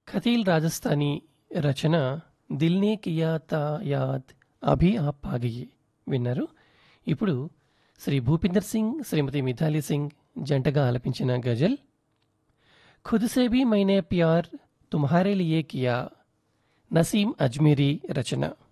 ఖతీల్ రాజస్థానీ రచన దిల్నే Kia తా యాద్ అభి ఆప్ పాగియే విన్నారు. ఇప్పుడు శ్రీ భూపిందర్ సింగ్, శ్రీమతి మిథాలీ సింగ్ జంటగా ఆలపించిన గజల్ ఖుద్ సే భీ మైనే ప్యార్ తుమ్హారే లియే కియా, నసీం అజ్మీరీ రచన.